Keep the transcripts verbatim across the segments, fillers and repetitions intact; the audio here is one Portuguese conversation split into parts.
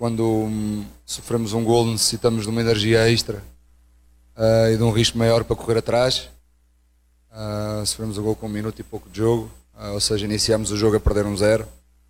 quando hum, sofremos um golo necessitamos de uma energia extra uh, e de um risco maior para correr atrás. Uh, sofremos o golo com um minuto e pouco de jogo, uh, ou seja, iniciámos o jogo a perder um zero.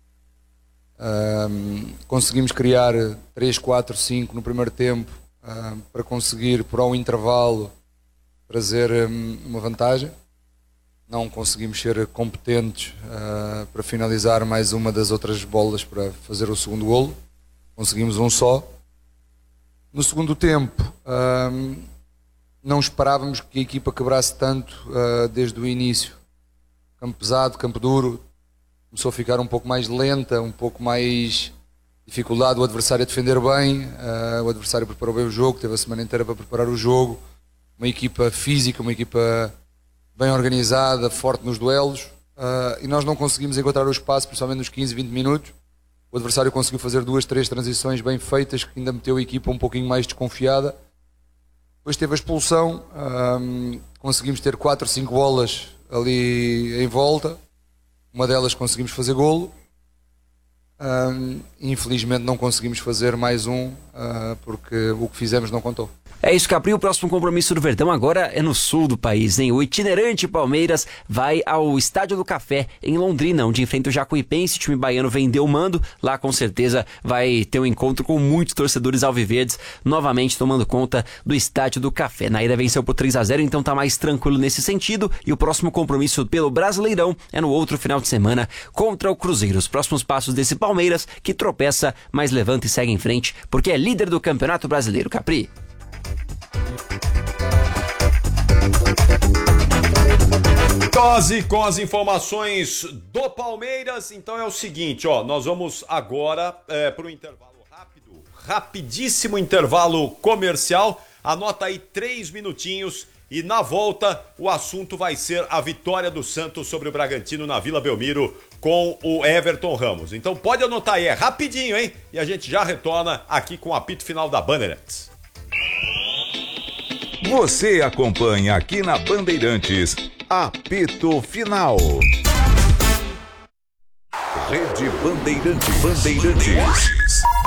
Uh, conseguimos criar três, quatro, cinco no primeiro tempo uh, para conseguir, por um intervalo, trazer um, uma vantagem. Não conseguimos ser competentes uh, para finalizar mais uma das outras bolas para fazer o segundo golo. Conseguimos um só. No segundo tempo, uh, não esperávamos que a equipa quebrasse tanto uh, desde o início. Campo pesado, campo duro. Começou a ficar um pouco mais lenta, um pouco mais dificuldade o adversário a defender bem. Uh, o adversário preparou bem o jogo, teve a semana inteira para preparar o jogo. Uma equipa física, uma equipa bem organizada, forte nos duelos, uh, e nós não conseguimos encontrar o espaço, principalmente nos quinze, vinte minutos. O adversário conseguiu fazer duas, três transições bem feitas, que ainda meteu a equipa um pouquinho mais desconfiada. Depois teve a expulsão, um, conseguimos ter quatro, cinco bolas ali em volta, uma delas conseguimos fazer golo. Um, infelizmente não conseguimos fazer mais um, uh, porque o que fizemos não contou. É isso, Capri. O próximo compromisso do Verdão agora é no sul do país, hein? O itinerante Palmeiras vai ao Estádio do Café, em Londrina, onde enfrenta o Jacuipense. O time baiano vendeu o mando. Lá, com certeza, vai ter um encontro com muitos torcedores alviverdes, novamente tomando conta do Estádio do Café. Na ida venceu por três a zero, então tá mais tranquilo nesse sentido. E o próximo compromisso pelo Brasileirão é no outro final de semana contra o Cruzeiro. Os próximos passos desse Palmeiras, que tropeça, mas levanta e segue em frente, porque é líder do Campeonato Brasileiro. Capri. Dose com as informações do Palmeiras. Então é o seguinte, ó, nós vamos agora é, para o intervalo rápido, rapidíssimo intervalo comercial. Anota aí três minutinhos e na volta o assunto vai ser a vitória do Santos sobre o Bragantino na Vila Belmiro com o Everton Ramos. Então pode anotar aí, é rapidinho, hein? E a gente já retorna aqui com o apito final da Bandeirantes. Você acompanha aqui na Bandeirantes, apito final. Rede Bandeirantes. Bandeirantes.